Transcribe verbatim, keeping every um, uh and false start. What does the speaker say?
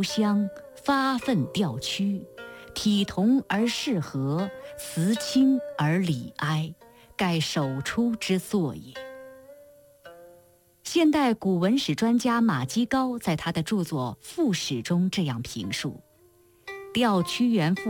香，发愤调屈，体同而适和，辞清而理哀，盖首出之作也。现代古文史专家马基高在他的著作《赋史》中这样评述：调屈原赋